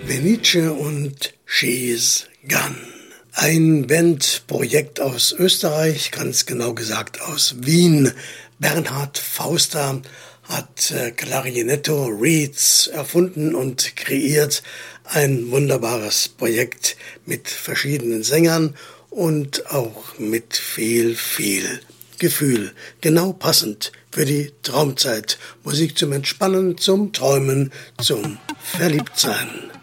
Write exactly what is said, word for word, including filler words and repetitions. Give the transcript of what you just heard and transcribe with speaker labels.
Speaker 1: Venice und She's Gone. Ein Bandprojekt aus Österreich, ganz genau gesagt aus Wien. Bernhard Fauster hat äh, Clarinetto Reeds erfunden und kreiert. Ein wunderbares Projekt mit verschiedenen Sängern und auch mit viel, viel Gefühl. Genau passend für die Traumzeit. Musik zum Entspannen, zum Träumen, zum Verliebtsein.